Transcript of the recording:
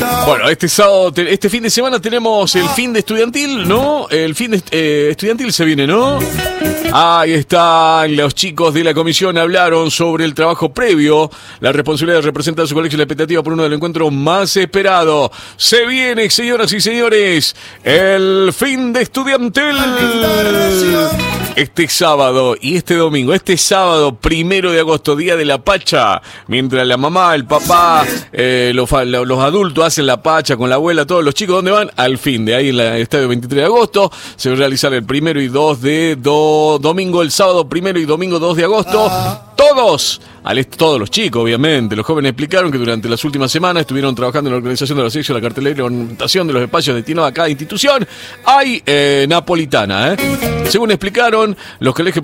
Bueno, este sábado, este fin de semana tenemos el fin de estudiantil, ¿no? El fin de estudiantil se viene, ¿no? Ahí están los chicos de la comisión, hablaron sobre el trabajo previo, la responsabilidad de representar a su colegio y la expectativa por uno del encuentro más esperado. Se viene, señoras y señores, el fin de estudiantil. Este sábado y este domingo, este sábado 1 de agosto, día de la Pacha, mientras la mamá, el papá, los adultos hacen la Pacha con la abuela, todos los chicos, ¿dónde van? Al fin de ahí en el estadio 23 de agosto, se va a realizar el 1 y 2 de domingo, el sábado 1 y domingo 2 de agosto, todos los chicos, obviamente. Los jóvenes explicaron que durante las últimas semanas estuvieron trabajando en la organización de los sexos, la cartelera y la orientación de los espacios destinados a cada institución. Hay napolitana, Según explicaron, los colegios